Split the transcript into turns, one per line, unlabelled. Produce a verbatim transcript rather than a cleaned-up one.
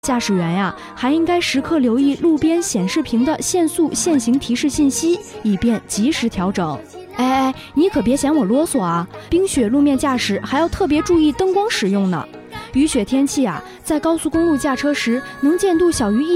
驾驶员呀，还应该时刻留意路边显示屏的限速限行提示信息，以便及时调整。哎哎，你可别嫌我啰嗦啊！冰雪路面驾驶还要特别注意灯光使用呢。雨雪天气啊，在高速公路驾车时，能见度小于一